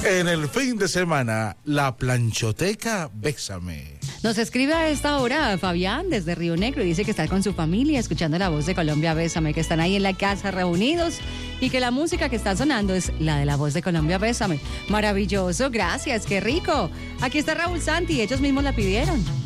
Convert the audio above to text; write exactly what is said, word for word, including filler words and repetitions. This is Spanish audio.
En el fin de semana, la planchoteca Bésame. Nos escribe a esta hora Fabián desde Río Negro y dice que está con su familia escuchando la voz de Colombia Bésame, que están ahí en la casa reunidos y que la música que está sonando es la de la voz de Colombia Bésame. Maravilloso, gracias, qué rico. Aquí está Raúl Santi, ellos mismos la pidieron.